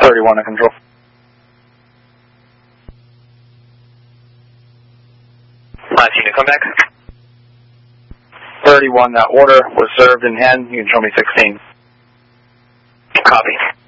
31 to control. 5 to come back. 31, that order was served in hand. You can show me 16. Copy.